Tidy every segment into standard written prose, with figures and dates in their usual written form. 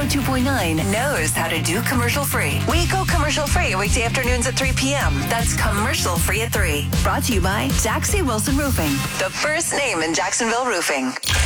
102.9 knows how to do commercial-free. We go commercial-free weekday afternoons at 3 p.m. That's commercial-free at 3. Brought to you by Jaxie Wilson Roofing, the first name in Jacksonville roofing.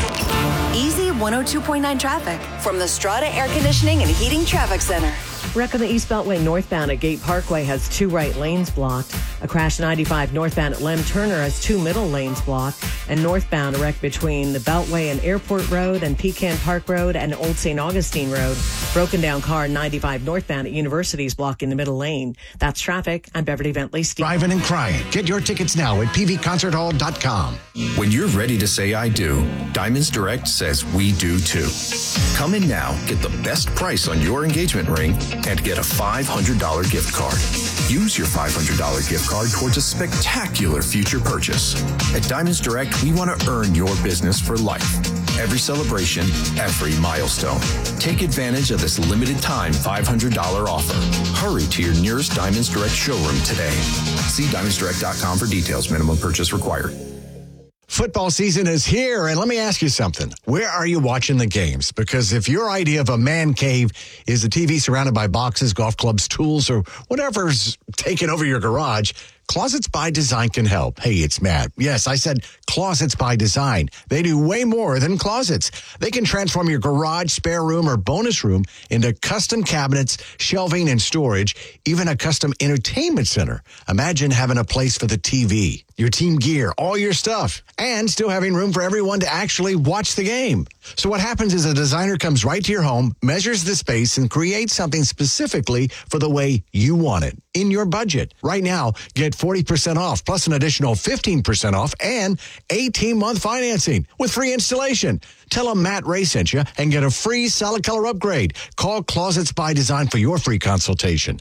Easy 102.9 traffic from the Strata Air Conditioning and Heating Traffic Center. Wreck on the East Beltway northbound at Gate Parkway has 2 right lanes blocked. A crash 95 northbound at Lem Turner has 2 middle lanes blocked. And northbound, a wreck between the Beltway and Airport Road and Pecan Park Road and Old St. Augustine Road. Broken down car 95 northbound at University is blocking the middle lane. That's traffic. I'm Beverly Bentley. Driving and crying. Get your tickets now at pvconcerthall.com. When you're ready to say I do, Diamonds Direct says we do too. Come in now, get the best price on your engagement ring, and get a $500 gift card. Use your $500 gift card towards a spectacular future purchase. At Diamonds Direct, we want to earn your business for life. Every celebration, every milestone. Take advantage of this limited time $500 offer. Hurry to your nearest Diamonds Direct showroom today. See diamondsdirect.com for details. Minimum purchase required. Football season is here, and let me ask you something. Where are you watching the games? Because if your idea of a man cave is a TV surrounded by boxes, golf clubs, tools, or whatever's taking over your garage, Closets by Design can help. Hey, it's Matt. Yes, I said Closets by Design. They do way more than closets. They can transform your garage, spare room, or bonus room into custom cabinets, shelving, and storage, even a custom entertainment center. Imagine having a place for the TV, your team gear, all your stuff, and still having room for everyone to actually watch the game. So what happens is a designer comes right to your home, measures the space, and creates something specifically for the way you want it in your budget. Right now, get 40% off plus an additional 15% off and 18-month financing with free installation. Tell them Matt Ray sent you and get a free solid color upgrade. Call Closets by Design for your free consultation.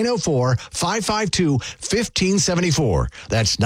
904-552-1574. That's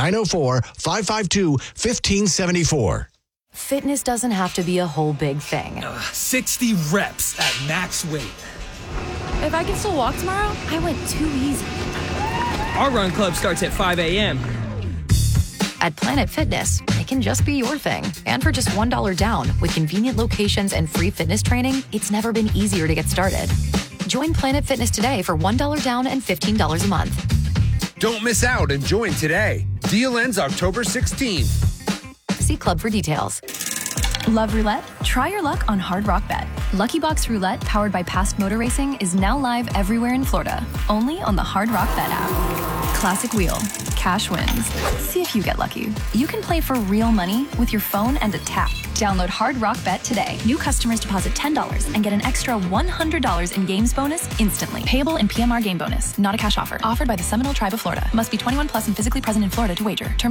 904-552-1574. Fitness doesn't have to be a whole big thing. 60 reps at max weight. If I can still walk tomorrow, I went too easy. Our run club starts at 5 a.m. At Planet Fitness, it can just be your thing. And for just $1 down, with convenient locations and free fitness training, it's never been easier to get started. Join Planet Fitness today for $1 down and $15 a month. Don't miss out and join today. Deal ends October 16th. See Club for details. Love roulette? Try your luck on Hard Rock Bet. Lucky Box Roulette, powered by Past Motor Racing, is now live everywhere in Florida, only on the Hard Rock Bet app. Classic wheel, cash wins. See if you get lucky. You can play for real money with your phone and a tap. Download Hard Rock Bet today. New customers deposit $10 and get an extra $100 in games bonus instantly. Payable in PMR game bonus. Not a cash offer. Offered by the Seminole Tribe of Florida. Must be 21 plus and physically present in Florida to wager. Terms